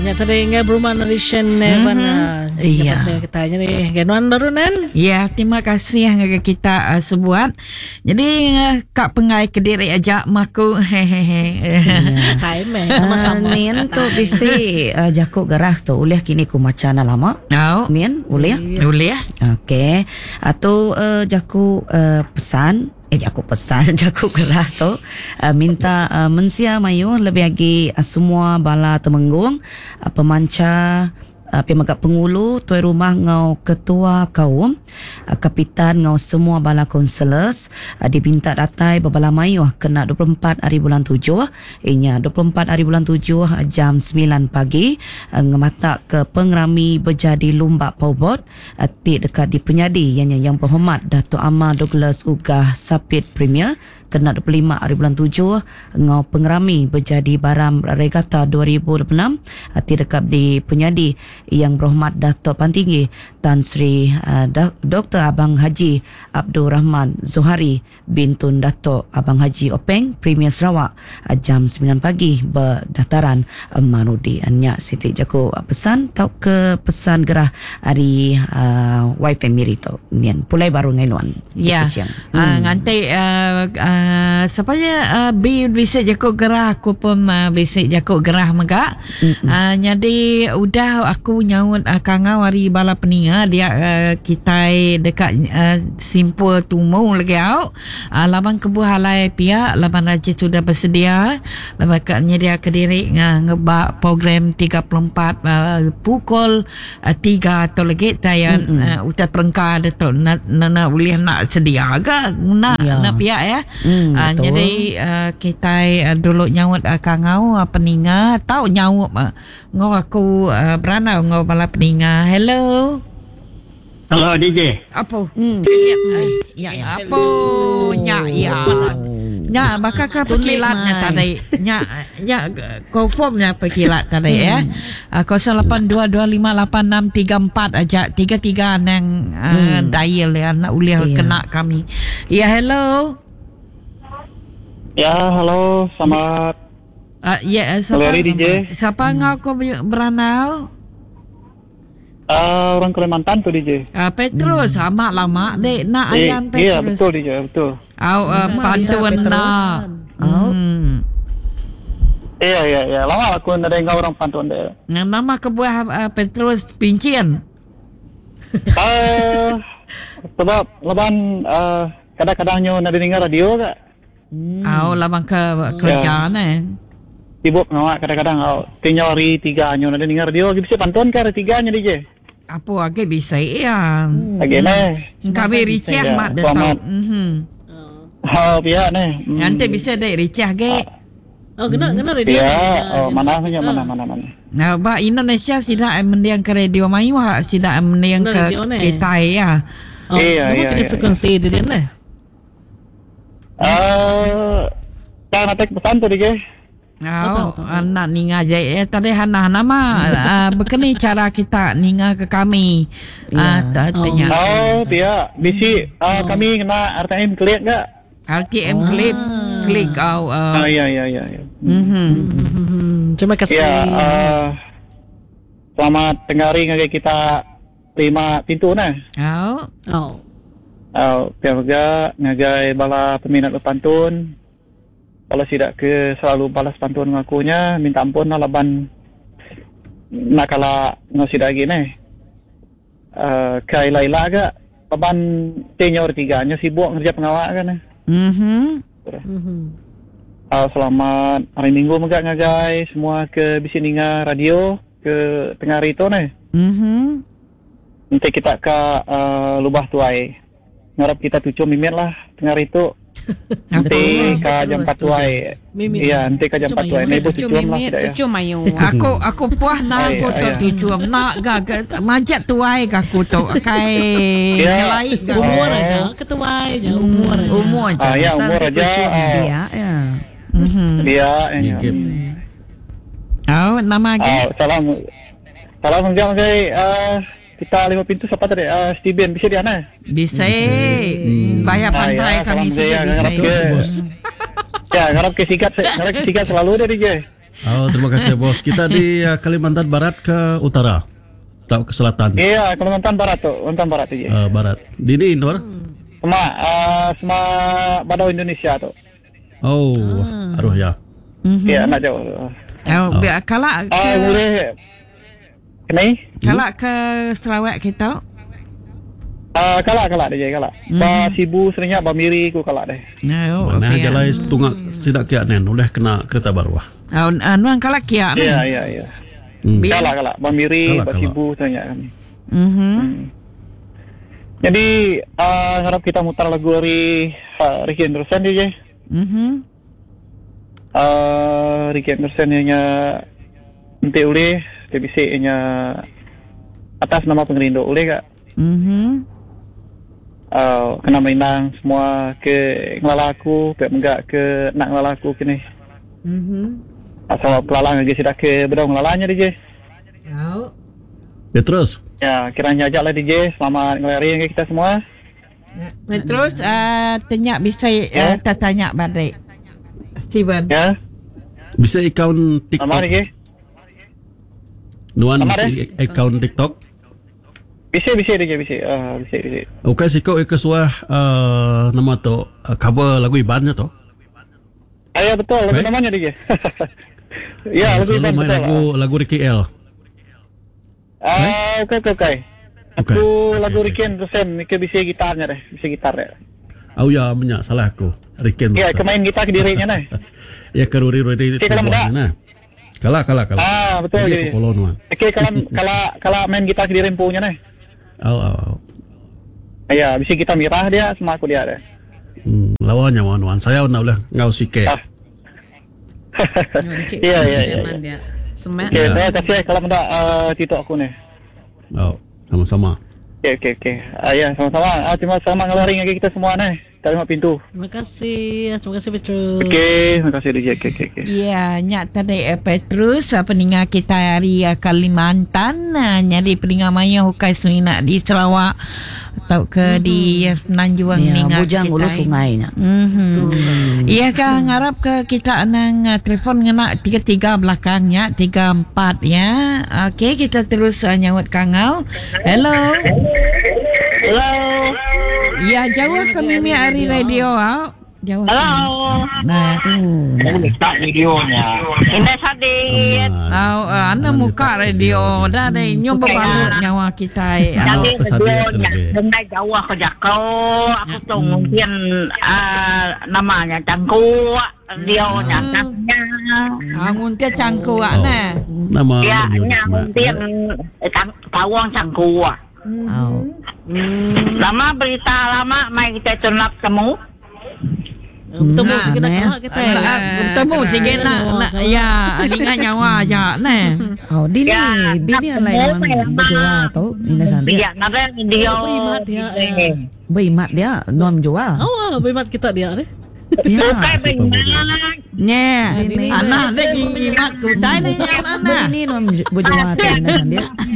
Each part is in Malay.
Ya tadi nggak berumah narration mana? Iya. Kita ni ganuan baru nan? Ya, terima kasih yang kita sebuat. Jadi Kak Pengai Kediri ajak maku hehehe. Time sama-sama. Nian tu bisi jakuk gerah tu uliah kini ku macana lama. Oh, Nian uliah. boleh ya? Okey. Atau jaku pesan jaku pesan jaku gerah tu minta mensia mayu lebih lagi semua bala temenggung pemanca pemagak pengulu tuai rumah ngau ketua kaum kapitan ngau semua bala konselers dibinta datai babala mayu kena 24 hari bulan 7 inya 24 hari bulan 7 jam 9 pagi ngemata ke pengrami berjadi lumba paubot ti dekat di penyadi yang berhormat Datuk Amar Douglas Ugah Sapit Premier kena 25 hari bulan 7 ngau pengrami berjadi baram regata 2026 ti dekat di penyadi yang berhormat Datuk Pantinggi Tan Sri Dr. Abang Haji Abdul Rahman Zohari bintun Datuk Abang Haji Openg Premier Sarawak jam 9 pagi berdataran Marudi. Anya Siti Jaku pesan tau ke pesan gerah hari wife Miri tu nian pulai baru ngailuan Ya. Nganti supaya bisa jakuk gerah aku pun bisa jakuk gerah mega. Jadi udah aku nyaut kangau hari bala peninga dia kita dekat simpul tumu lagi au. Laban kebuah halai pihak laban raja sudah bersedia laban dia Kediri ngebak program 34 pukul 3 atau lagi tayan utat perengkar datuk nak boleh nak sedia agak nak pihak ya. Jadi kita dulu nyawut kangau peninga tahu nyawut ngau aku beranau ngau bala peninga. Hello. Hello DJ. Apa? Ya apa? Ya. Ya, maka ka pekilatnya tadi. Ya, confirmnya pekilat tadi ya. 0822586634 aja 33 nang dial ya nak uliah kena kami. Ya, hello. Ya, halo, selamat. Siapa ngau kau beranau? Orang Kalimantan tu DJ. Petrus sama lama dek nak ayam Petrus. Iya betul DJ betul. Pantuan nak. Iya. Lama aku nak dengar orang Pantuan dek. Nama kebuah Petrus Pincian. Sebab laban kadang-kadangnya nak dengar radio tak? Laban ke kerjaan Sibuk ngawak kadang-kadang tinggal hari 3 nyo nak dengar radio bisa Pantuan ke hari 3 nya DJ. Apa agak bisa ya? Lagi ni. Kami ricah mak dah tahu. Biar ni. Nanti bisa dek ricah ke? Kena radio. Ya, mana. Nah, bah Indonesia tidak mendiang ke radio mayu, tidak mendiang ke kita ya. Iya. Kita frekuensi di dia. Jangan naik pesan tu DJ. Anak ninga aja tadi hana nama begini cara kita ninga ke kami. Tanya. Dia bisi kami kena RTM klik enggak? RTM klik Iya. Terima kasih. Selamat dengari ngagai kita 5 pintu nah. Pihak ngagai bala peminat Pantun. Kalau tidak ke selalu balas pantun ngakunya minta ampun lah laban nak kala ngau sidak lagi ni kai laila agak laban senior 3 nya sibuk kerja pengawak kan selamat hari Minggu megak ngagai semua ke Bisininga radio ke tengah hari tu ni nanti kita ke lubah tuai ngarap kita tujuh mimin lah tengah hari tu nanti ke jam 4 tuai. Iya, nanti ke jam 4 tuai. Ni ibu tujuan lah tidak ya. Aku puas nak aku tujuan nak majat tuai aku tu kai lain umur aja ketuai aja umur aja. Ya umur aja. Dia. Nama ke? Salam menjam saya kita 5 pintu siapa tadi? Steven bisa dia nah? Bisa. Bayar pantai kami bisa. Ya, harap ke sikat selalu dari je. Oh, terima kasih bos. Kita di Kalimantan Barat ke utara atau ke selatan? Iya, Kalimantan Barat tu je. Barat. Dini Nur? Semua Badau Indonesia tu. Oh, aduh ya. Ya, nak jauh. Kalau Boleh. Kenai? kalau ke Sarawak kita. Kalak dia kalak. Ba Sibu seringnya ba Miri ku kalak deh. Mana jalai tunggak tidak kiat nen, oleh kena kereta baru. Nuang kalau kia. Iya. Kalak. Ba Miri, ba Sibu seringnya kami. Jadi harap kita mutar lagu dari Ricky Anderson DJ. Ricky Anderson nya nanti boleh TBC nya atas nama pengerindo boleh kak? Kena mainang semua ke ngelalaku, ke enggak ke nak ngelalaku kini. Asal pelalang lagi sudah ke bedong ngelalanya DJ. Ya terus. Ya kiranya ajaklah DJ selamat ngelari kita semua. Terus tanya bisa tanya balik. Steven. Ya. Bisa akaun TikTok. Sama DJ. Nuan bisa akaun TikTok. Bisa DJ bisa. Okey siko kesuah nama tu cover lagu Ibannya tu. Ya betul lagu namanya DJ. Ya lagu Iban betul. Lagu Ricky L. Okey. Aku lagu Ricky Anderson ke bisa gitarnya deh, bisa gitar deh. Oh ya banyak salah aku. Ricky Anderson. Ya kemain gitar ke dirinya nih. Ya keruri itu. Nah. Kalah. Betul jadi. Okey kalau main gitar ke diri punya nih. Oh. Ya, bisa kita mirah dia sama aku dia deh. Lawannya wan. Saya nak boleh ngau sike. Iya. Semak. Okey, saya kasih kalau mendak TikTok aku nih. Oh, sama-sama. Okey. Ya, sama-sama. Terima kasih ngelari lagi kita semua nih. Terima pintu. Terima kasih Petrus. Okey, terima kasih DJ. Okey. Ya, nyak tadi Petrus peningat kita hari Kalimantan, nyari peningat maya hukai suina di Sarawak atau ke di Nanjuang ningat Bujang ulu sungainya. Iya kan ngarap ke kita nang telefon ngena 33 belakangnya 34 ya. Okey, kita terus nyawat kangau. Hello. Ya, jawab ke Mimi Ari Radio. Jawab. Halo. Nah, Tak radionya. Ini Sadit. Anda muka radio dah deh nyoba balut nyawa kita. Jadi radionya dengan jauh ke Jakau. Aku tuh mungkin namanya Cangku. Radionya nguntia cangku nah. Nama ya, mungkin Tawang Cangku. Lama berita lama mai kita tunap temu. Bertemu segenap kita. Bertemu segenap ya alingan nyawa aja nah. Dini lain berjual tu ini sandi. Ya, nada dia. Berimat dia nuam jual. Berimat kita dia deh. Bukan berimat. Nya, anak lagi imat tu dah ni anak. Ini nuam berjual tu ini sandi.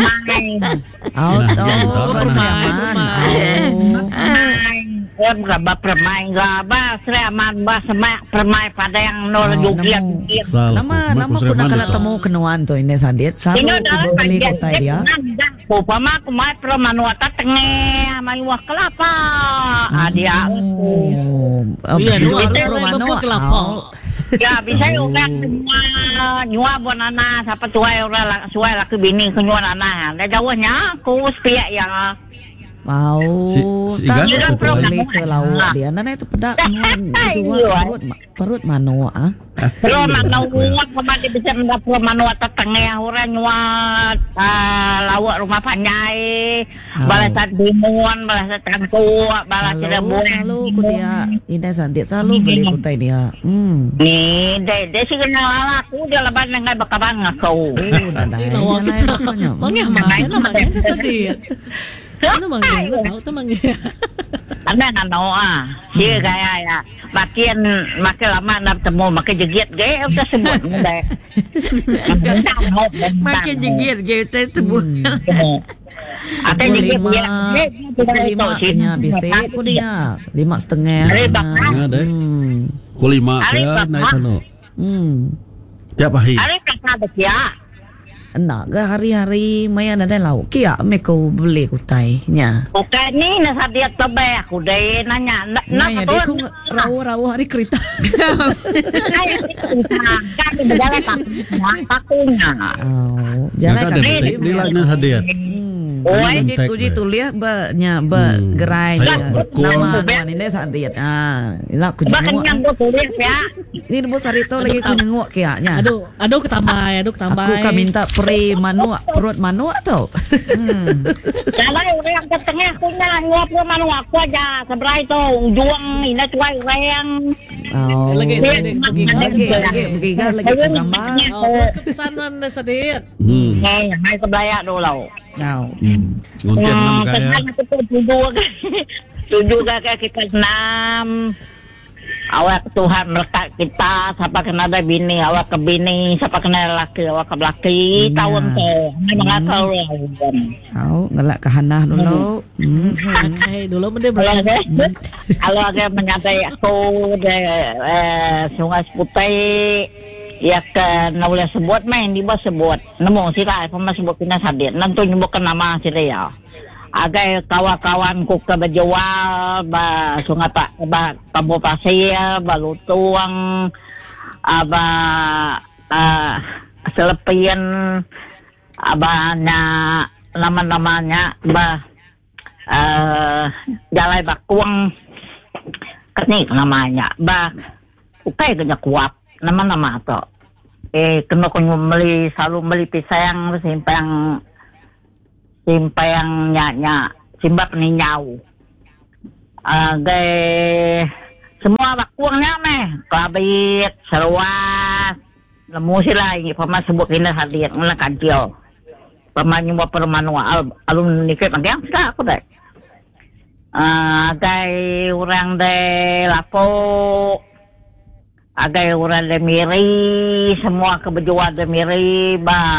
Em gaba permai gaba seraman ba semak permai pada yang nol jugian. Nama aku nak kalau temu kenuan tu ini sandit. Selalu aku beli kota dia. Upama aku mai permanua ta tengah mai wah kelapa. Dia. Iya, dua kelapa. Ya bisa udah nyua bonana siapa tuai orang suai laki bini ke nyua nana. Dah jauhnya aku sepiak ya. Tak boleh ke laut dia. Nana itu pedak perut manua Perut manua kemana bisa mendapat perut manua tetengah orang nyuat laut rumah panjai balasat bimuan balasat tangku balasat Cirebon. Selalu ku dia ini sandit selalu beli kutai dia. Ni dia sih kenal aku dia lepas dengan bakabang aku. Lawa kita. Mana sedih. Ano mangyay? Tahu tu mangyay. Ano Dia kaya ya. Makin lama nak temu makin jegit gaya udah sebut muda. Makin jegit gaya udah sebut. Ada jegit dia. Lima kena bisa aku dia 5.5. Ada. Ku 5 ke naik tano. Tiap hari. Hari kata bekia. Nak ke hari-hari maya ada lauk kia me ko beli kutai nya. Oke ni nasa dia tobe aku deh nanya. Nanya dia ku rawu hari kereta. Saya kan berjalan pakunya. Oh, jalan kan. Nilai na hadiah. Oi, Uji tulis nya gerai nama ni le sadiat. Ila ku bahkan yang jenguk. tu tulis ya. Ni bos sarito lagi ku jenguk kia nya. Aduh ketambah. Aku kan minta peri manuak, perut manuak tau. Kalau orang ketengah punya nguap ke mana aku aja seberai tu juang ini cuai orang. Oh. Lagi Lagi tambah. Terus kepesanan sedikit. Hai sebelah dulu lah. Nguntian enam kaya. Tujuh kaya kita 6. Awak Tuhan melekat kita. Siapa kena ada bini, awak ke bini. Siapa kena lelaki, awak ke lelaki. Tahun tu memang tahu lah. Tahu ngelak ke Hanah dulu. Dulu mending Kalau agak menyatai aku di Sungai Seputih. Ya ke boleh sebut main di bawah sebut. Nemu sila pernah sebut kena sabit. Nanti nyebutkan nama sila ya. Agai kawan-kawanku ke berjual ba Sungai Pak ba Kampung Pasir, ba Lutuang, ba Selepian, ba nama-namanya ba Jalai Bakuang. Kenik namanya ba ukai kena kuap nama-nama tu. Kena selalu beli pisang simpang nya simbap ni nyau. Gay semua bakuangnya meh, kelabit, seruas, lemu sila ini pernah sebut kena hadir mula kancil. Pernah nyumba permanua alun nikah pakai yang sudah aku deh. Gay orang de lapo. Agai orang Demiri, semua keberjuang Demiri,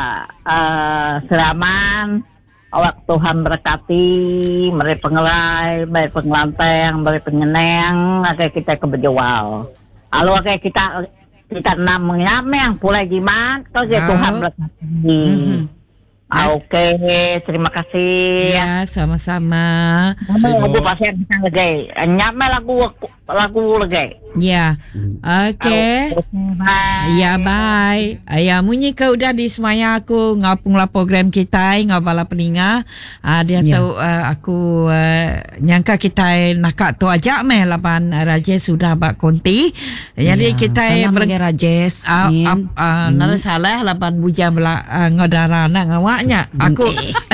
selaman, awak Tuhan berkati, meri pengelai, meri pengelanteng, meri penyeneng, agai kita keberjuang. Kalau agai kita namanya yang pulai jimat, kalau Tuhan berkati. Oke, terima kasih. Ya, sama-sama. Lagu pasien bisa lagi. Nyampe lagu lagi. Ya, oke. Ya, bye. Ya, munyi kau udah di semaya aku ngapung lah program kita, ngabala peninga. Dia tahu aku nyangka kita nak tu aja meh lapan Rajes sudah bak konti. Jadi kita salam lagi Rajes. Nara salah lapan bujang ngodara nak ngawaknya. Aku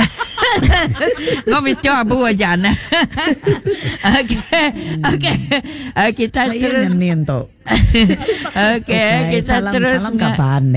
ngau bicu abu aja nah. Okey. Kita terus nyanyian tu. Okey, kita terus salam kapan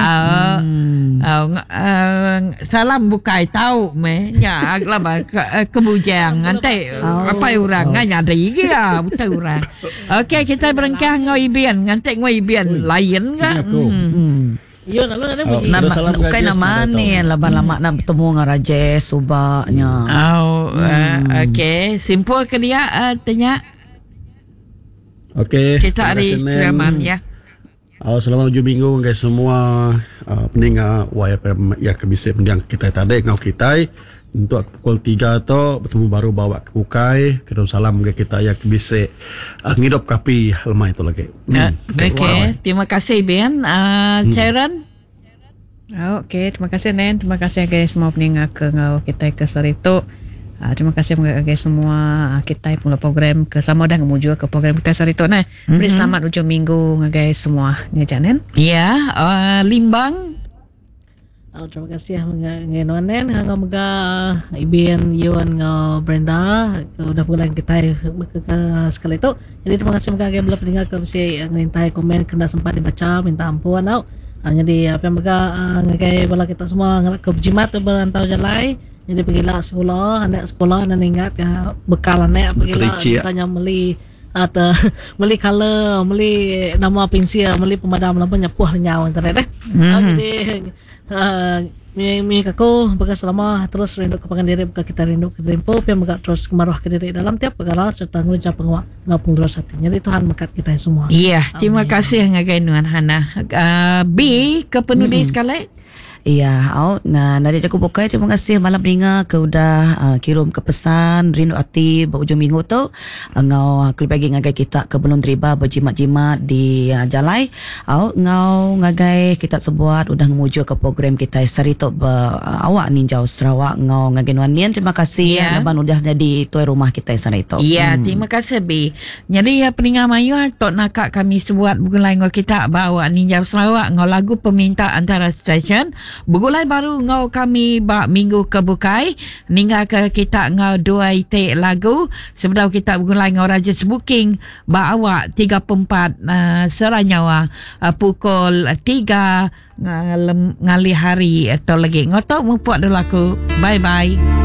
salam bukai tahu meh nya laba kebujang nanti apa orang nyadari ya betul orang. Okey, kita berengkah ngau ibian nanti ngau ibian lain ke? Yo, lalu ada bunyi. Bukan nama ni lama-lama nak bertemu dengan Rajes subaknya. Okey, simple ke dia tanya. Okey. Kita hari ceramah ya. Selamat hujung minggu guys semua pendengar YFM yang kebisik mendiang kita tadi ngau kita untuk pukul 3 tu bertemu baru bawa ke Pukai kedua salam ke kita yang kebisik ngidop kapi lemah itu lagi. Okey, terima kasih Ben. Cairan. Okey, terima kasih Nen. Terima kasih guys semua pendengar ke ngau kita ke Sarito. Terima kasih guys semua kita pula program ke sama dah kamu juga ke program kita Sarito nah. Beri selamat hujung minggu guys semua. Ni Janen. Ya, Limbang. Terima kasih ngenoan nen ngau mega Ibin Yuan ngau Brenda udah pulang kita sekali itu. Jadi terima kasih mega bela pendengar ke mesti ngintai komen kena sempat dibaca minta ampun tau. Jadi apa yang mega ngagai bala kita semua ke jimat berantau jalai. Jadi pergilah sekolah, anak sekolah dan ingat bekal anak pergilah tanya beli atau beli color, beli nama pensil, beli pemadam lampu nyapuh nyawa internet Jadi Mi kako baga selama terus rindu ke Pangandiri baga kita rindu ke Dempo pia baga terus kemaruh ke diri dalam tiap perkara serta nguja pengawak ngapung terus hati. Jadi Tuhan berkat kita semua. Ya, terima kasih ngagai Nuan Hana. B ke penulis sekali. Iya, nah dari aku bukai terima kasih malam ringa ke udah kirim ke pesan rindu hati berhujung minggu tu ngau kelip lagi ngagai kita ke belum riba berjimat-jimat di Jalai ngau ngagai kita sebuat udah memuju ke program kita Sarito awak Ninjau Sarawak ngau ngagai Nuanian terima kasih Naban udah jadi tuai rumah kita Sarito. Ya, terima kasih B. Jadi peningat mayu tok nakak kami sebuat begulai ngau kita bawa Ninjau Sarawak ngau lagu peminta antara stesen begulai baru ngau kami bak minggu kebukai ninggal ke kita ngau dua itik lagu sebelum kita begulai ngau Rajas Booking bak awak 34 Seranyawa pukul 3 ngali hari atau lagi ngotok mempuat dulu aku bye bye.